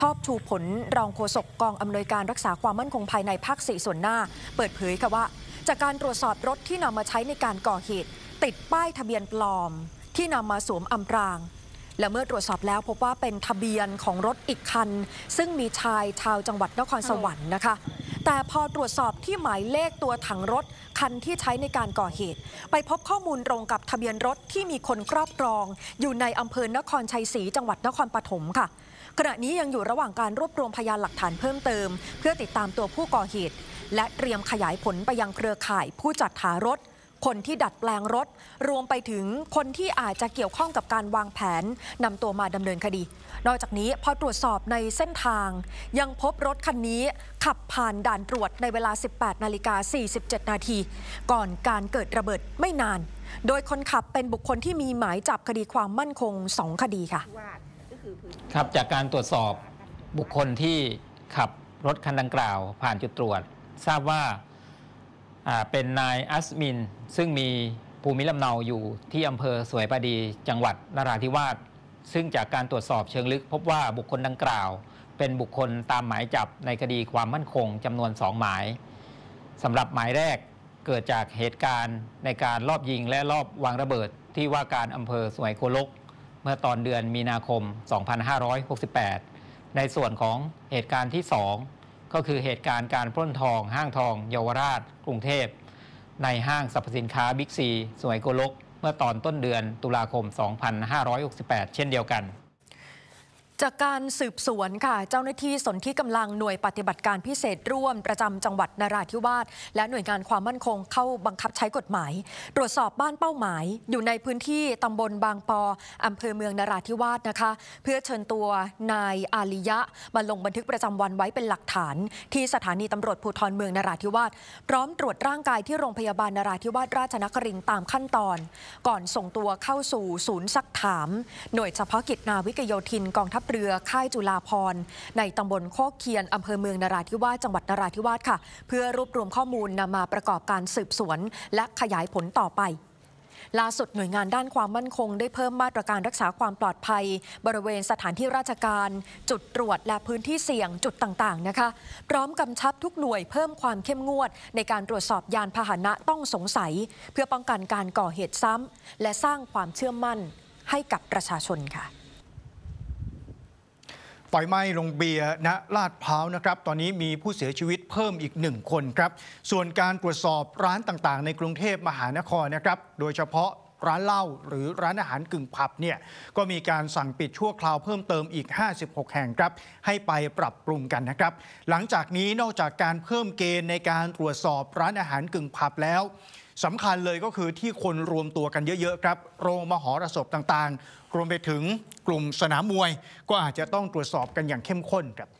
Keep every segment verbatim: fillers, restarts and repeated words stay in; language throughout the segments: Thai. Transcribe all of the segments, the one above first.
ชอบชูผลรองโฆษกกองอำนวยการรักษาความมั่นคงภายในภาคสี่ส่วนหน้าเปิดเผยค่ะว่าจากการตรวจสอบรถที่นำมาใช้ในการก่อเหตุติดป้ายทะเบียนปลอมที่นำมาสวมอำพรางและเมื่อตรวจสอบแล้วพบว่าเป็นทะเบียนของรถอีกคันซึ่งมีชายชาวจังหวัดนครสวรรค์นะคะแต่พอตรวจสอบที่หมายเลขตัวถังรถคันที่ใช้ในการก่อเหตุไปพบข้อมูลตรงกับทะเบียนรถที่มีคนครอบครองอยู่ในอำเภอนครชัยศรีจังหวัดนครปฐมค่ะขณะนี้ยังอยู่ระหว่างการรวบรวมพยานหลักฐานเพิ่มเติมเพื่อติดตามตัวผู้ก่อเหตุและเตรียมขยายผลไปยังเครือข่ายผู้จัดหารถคนที่ดัดแปลงรถรวมไปถึงคนที่อาจจะเกี่ยวข้องกับการวางแผนนำตัวมาดำเนินคดีนอกจากนี้พอตรวจสอบในเส้นทางยังพบรถคันนี้ขับผ่านด่านตรวจในเวลา สิบแปดนาฬิกาสี่สิบเจ็ดนาทีก่อนการเกิดระเบิดไม่นานโดยคนขับเป็นบุคคลที่มีหมายจับคดีความมั่นคงสองคดีค่ะครับจากการตรวจสอบบุคคลที่ขับรถคันดังกล่าวผ่านจุดตรวจทราบว่าเป็นนายอัสมินซึ่งมีภูมิลำเนาอยู่ที่อำเภอสวยประดีจังหวัดนราธิวาสซึ่งจากการตรวจสอบเชิงลึกพบว่าบุคคลดังกล่าวเป็นบุคคลตามหมายจับในคดีความมั่นคงจำนวนสองหมายสำหรับหมายแรกเกิดจากเหตุการณ์ในการลอบยิงและลอบวางระเบิดที่ว่าการอำเภอสวยโกลกเมื่อตอนเดือนมีนาคม สองพันห้าร้อยหกสิบแปด ในส่วนของเหตุการณ์ที่สองก็คือเหตุการณ์การปล้นทองห้างทองเยาวราชกรุงเทพในห้างสรรพสินค้าบิ๊กซีสวยโกลกเมื่อตอนต้นเดือนตุลาคม สองพันห้าร้อยหกสิบแปด เช่นเดียวกันจากการสืบสวนค่ะเจ้าหน้าที่สนธิกำลังหน่วยปฏิบัติการพิเศษร่วมประจำจังหวัดนราธิวาสและหน่วยงานความมั่นคงเข้าบังคับใช้กฎหมายตรวจสอบบ้านเป้าหมายอยู่ในพื้นที่ตำบลบางปออำเภอเมืองนราธิวาสนะคะเพื่อเชิญตัวนายอาลิยะมาลงบันทึกประจำวันไว้เป็นหลักฐานที่สถานีตำรวจภูธรเมืองนราธิวาสพร้อมตรวจร่างกายที่โรงพยาบาลนราธิวาสราชนครินทร์ตามขั้นตอนก่อนส่งตัวเข้าสู่ศูนย์ซักถามหน่วยเฉพาะกิจนาวิกโยธินกองทัพเรือค่ายจุฬาภรณ์ในตำบลโคกเคียนอำเภอเมืองนราธิวาสจังหวัดนราธิวาสค่ะเพื่อรวบรวมข้อมูลนำมาประกอบการสืบสวนและขยายผลต่อไปล่าสุดหน่วยงานด้านความมั่นคงได้เพิ่มมาตรการรักษาความปลอดภัยบริเวณสถานที่ราชการจุดตรวจและพื้นที่เสี่ยงจุดต่างๆนะคะพร้อมกำชับทุกหน่วยเพิ่มความเข้มงวดในการตรวจสอบยานพาหนะต้องสงสัยเพื่อป้องกันการก่อเหตุซ้ำและสร้างความเชื่อมั่นให้กับประชาชนค่ะไฟไหม้โรงเบียร์ณลาดพร้าวนะครับตอนนี้มีผู้เสียชีวิตเพิ่มอีกหนึ่งคนครับส่วนการตรวจสอบร้านต่างๆในกรุงเทพมหานครนะครับโดยเฉพาะร้านเหล้าหรือร้านอาหารกึ่งผับเนี่ยก็มีการสั่งปิดชั่วคราวเพิ่มเติมอีกห้าสิบหกแห่งครับให้ไปปรับปรุงกันนะครับหลังจากนี้นอกจากการเพิ่มเกณฑ์ในการตรวจสอบร้านอาหารกึ่งผับแล้วสำคัญเลยก็คือที่คนรวมตัวกันเยอะๆครับโรงมหรสพต่างๆรวมไปถึงกลุ่มสนามมวยก็อาจจะต้องตรวจสอบกันอย่างเข้มข้นครับ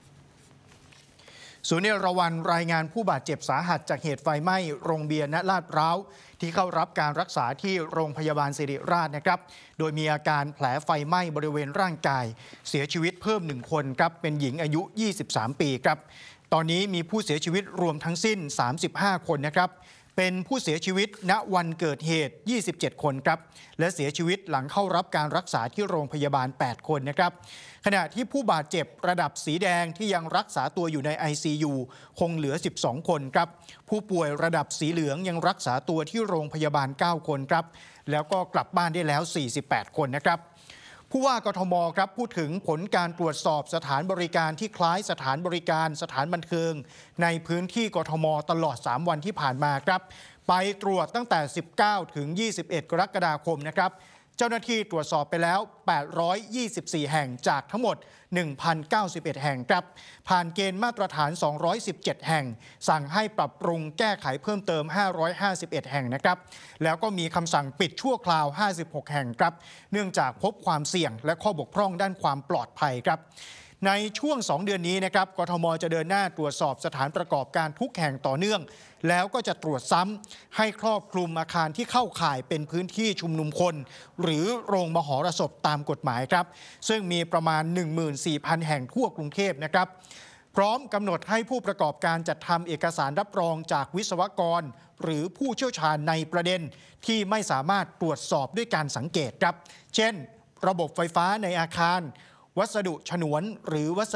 ศูนย์เอราวัณรายงานผู้บาดเจ็บสาหัสจากเหตุไฟไหม้โรงเบียร์ณลาดพร้าวที่เข้ารับการรักษาที่โรงพยาบาลศิริราชนะครับโดยมีอาการแผลไฟไหม้บริเวณร่างกายเสียชีวิตเพิ่มหนึ่งคนครับเป็นหญิงอายุยี่สิบสามปีครับตอนนี้มีผู้เสียชีวิตรวมทั้งสิ้นสามสิบห้าคนนะครับเป็นผู้เสียชีวิตณวันเกิดเหตุยี่สิบเจ็ดคนครับและเสียชีวิตหลังเข้ารับการรักษาที่โรงพยาบาลแปดคนนะครับขณะที่ผู้บาดเจ็บระดับสีแดงที่ยังรักษาตัวอยู่ใน ไอ ซี ยู คงเหลือสิบสองคนครับผู้ป่วยระดับสีเหลืองยังรักษาตัวที่โรงพยาบาลเก้าคนครับแล้วก็กลับบ้านได้แล้วสี่สิบแปดคนนะครับผู้ว่ากทมครับพูดถึงผลการตรวจสอบสถานบริการที่คล้ายสถานบริการสถานบันเทิงในพื้นที่กทมตลอดสามวันที่ผ่านมาครับไปตรวจตั้งแต่สิบเก้าถึงยี่สิบเอ็ดกรกฎาคมนะครับเจ้าหน้าที่ตรวจสอบไปแล้วแปดร้อยยี่สิบสี่แห่งจากทั้งหมด หนึ่งพันเก้าสิบเอ็ด แห่งครับผ่านเกณฑ์มาตรฐานสองร้อยสิบเจ็ดแห่งสั่งให้ปรับปรุงแก้ไขเพิ่มเติมห้าร้อยห้าสิบเอ็ดแห่งนะครับแล้วก็มีคำสั่งปิดชั่วคราวห้าสิบหกแห่งครับเนื่องจากพบความเสี่ยงและข้อบกพร่องด้านความปลอดภัยครับในช่วงสองเดือนนี้นะครับกทมจะเดินหน้าตรวจสอบสถานประกอบการทุกแห่งต่อเนื่องแล้วก็จะตรวจซ้ำให้ครอบคลุมอาคารที่เข้าข่ายเป็นพื้นที่ชุมนุมคนหรือโรงมหรสพตามกฎหมายครับซึ่งมีประมาณ หนึ่งหมื่นสี่พัน แห่งทั่วกรุงเทพนะครับพร้อมกำหนดให้ผู้ประกอบการจัดทำเอกสารรับรองจากวิศวกรหรือผู้เชี่ยวชาญในประเด็นที่ไม่สามารถตรวจสอบด้วยการสังเกตครับเช่นระบบไฟฟ้าในอาคารวัสดุฉนวนหรือวัส